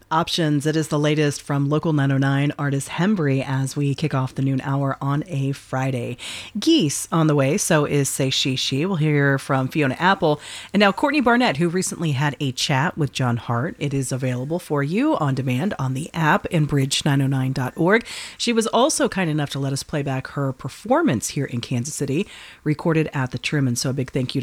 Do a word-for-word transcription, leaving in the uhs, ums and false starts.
Options. It is the latest from Local nine oh nine artist Hembry as we kick off the noon hour on a Friday. Geese on the way, so is Say She She. We'll hear from Fiona Apple. And now Courtney Barnett, who recently had a chat with John Hart. It is available for you on demand on the app and bridge nine oh nine dot org. She was also kind enough to let us play back her performance here in Kansas City, recorded at the Truman. So a big thank you to